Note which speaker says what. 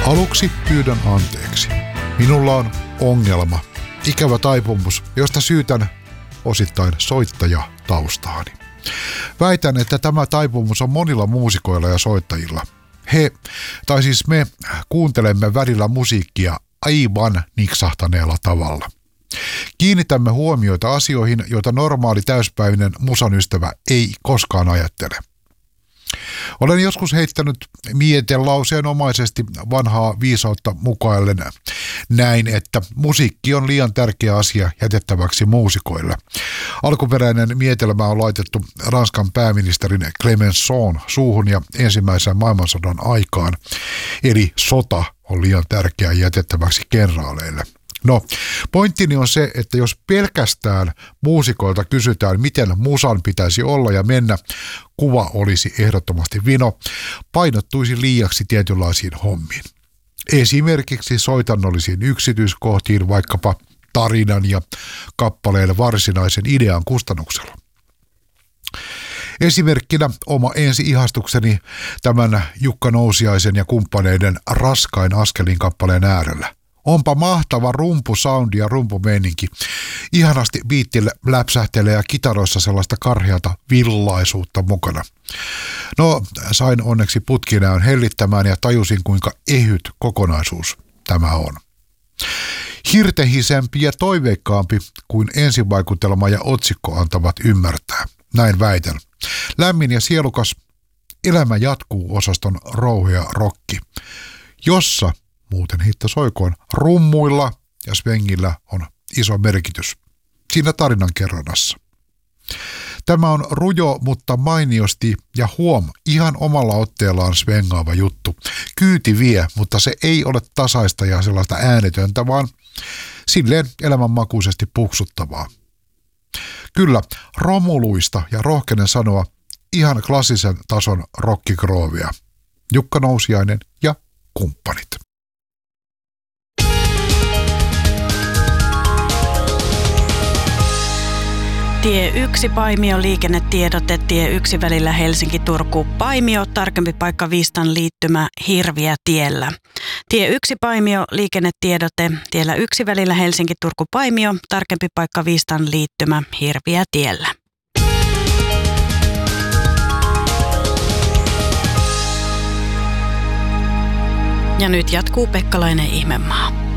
Speaker 1: Aluksi pyydän anteeksi. Minulla on ongelma, ikävä taipumus, josta syytän osittain soittajataustaani. Väitän, että tämä taipumus on monilla muusikoilla ja soittajilla. Me kuuntelemme välillä musiikkia aivan niksahtaneella tavalla. Kiinnitämme huomioita asioihin, joita normaali täyspäivinen musan ystävä ei koskaan ajattele. Olen joskus heittänyt mietelauseenomaisesti vanhaa viisautta mukaillen näin, että musiikki on liian tärkeä asia jätettäväksi muusikoille. Alkuperäinen mietelmä on laitettu Ranskan pääministerin Clemenceau'n suuhun ja ensimmäisen maailmansodan aikaan, eli sota on liian tärkeä jätettäväksi kenraaleille. No, pointtini on se, että jos pelkästään muusikoilta kysytään, miten musan pitäisi olla ja mennä, kuva olisi ehdottomasti vino, painottuisi liiaksi tietynlaisiin hommiin. Esimerkiksi soitannollisiin yksityiskohtiin, vaikkapa tarinan ja kappaleen varsinaisen idean kustannuksella. Esimerkkinä oma ensi-ihastukseni tämän Jukka Nousiaisen ja kumppaneiden Raskain askelin kappaleen äärellä. Onpa mahtava rumpusoundi ja rumpumeininki. Ihanasti biitti läpsähtelee ja kitaroissa sellaista karheata villaisuutta mukana. No, sain onneksi putkinäön hellittämään ja tajusin, kuinka ehyt kokonaisuus tämä on. Hirtehisempi ja toiveikkaampi kuin ensivaikutelma ja otsikko antavat ymmärtää. Näin väitän. Lämmin ja sielukas elämä jatkuu -osaston rouhea rokki, jossa muuten hitto soikoon rummuilla ja svengillä on iso merkitys siinä tarinankerronnassa. Tämä on rujo, mutta mainiosti ja ihan omalla otteellaan svengaava juttu. Kyyti vie, mutta se ei ole tasaista ja sellaista äänetöntä, vaan silleen elämänmakuisesti puksuttavaa. Kyllä, romuluista ja rohkenen sanoa ihan klassisen tason rockikroovia. Jukka Nousiainen ja kumppanit.
Speaker 2: Tie 1 Paimio liikennetiedote, tie 1 välillä Helsinki-Turku Paimio, tarkempi paikka Viistan liittymä Hirviätiellä. Tie 1 Paimio liikennetiedote, tiellä 1 välillä Helsinki-Turku Paimio, tarkempi paikka Viistan liittymä Hirviätiellä. Ja nyt jatkuu Pekkalainen Ihmemaa.